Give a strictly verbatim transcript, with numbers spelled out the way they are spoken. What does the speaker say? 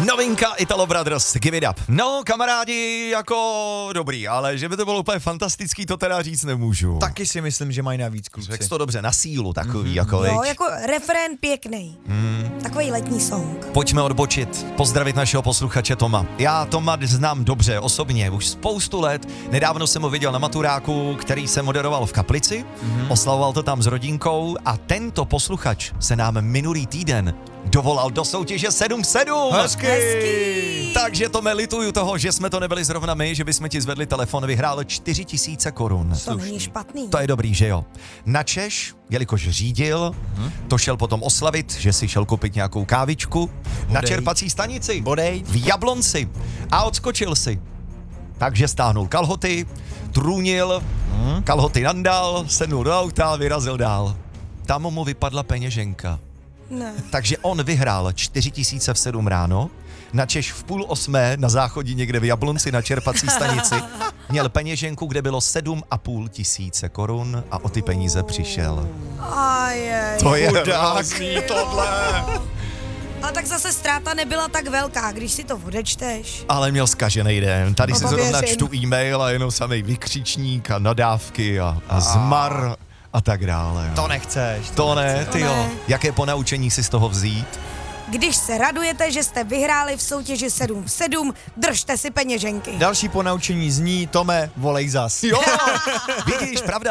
Novinka Italo Brothers, Give It Up. No, kamarádi, jako dobrý, ale že by to bylo úplně fantastický, to teda říct nemůžu. Taky si myslím, že mají navíc kluci. Řekl jsi to dobře, na sílu takový, mm-hmm. jako Jo, viď? jako refrén pěkný. Mm. Takový letní song. Pojďme odbočit, pozdravit našeho posluchače Toma. Já Toma znám dobře, osobně, už spoustu let. Nedávno jsem ho viděl na maturáku, který se moderoval v Kaplici, mm-hmm. oslavoval to tam s rodinkou a tento posluchač se nám minulý týden dovolal do soutěže sedm sedm. Hezky. Hezký. Takže Tome, lituju toho, že jsme to nebyli zrovna my, že bychom ti zvedli telefon, vyhrálo čtyři tisíce korun. To není špatný. To je dobrý, že jo. Na Češ, jelikož řídil, hmm? to šel potom oslavit, že si šel koupit nějakou kávičku Bodej. na čerpací stanici Bodej. v Jablonci a odskočil si. Takže stáhnul kalhoty, trůnil, hmm? kalhoty nandal, sednul do auta a vyrazil dál. Tam mu vypadla peněženka. Ne. Takže on vyhrál čtyři tisíce v sedm ráno, na Češ v půl osmé na záchodí někde v Jablonci na čerpací stanici měl peněženku, kde bylo sedm a půl tisíce korun a o ty peníze přišel. Ajej. To je hrázný tohle. Ale tak zase ztráta nebyla tak velká, když si to odečteš. Ale měl zkažený den. Tady No si to zrovna věřím. čtu e-mail a jenom samej vykřičník a nadávky a, a zmar a tak dále. To nechceš. To ne, To ty jo. ne. Jaké ponaučení si z toho vzít? Když se radujete, že jste vyhráli v soutěži sedm v sedm, držte si peněženky. Další ponaučení zní, Tome, volej zas. Jo, vidíš, pravda.